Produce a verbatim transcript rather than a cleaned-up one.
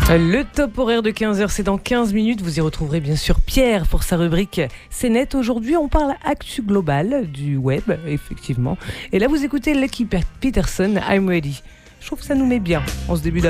Le top horaire de quinze heures, c'est dans quinze minutes. Vous y retrouverez bien sûr Pierre pour sa rubrique C'est net. Aujourd'hui, on parle actu global du web, effectivement. Et là, vous écoutez Lucky Peterson, I'm Ready. Je trouve que ça nous met bien en ce début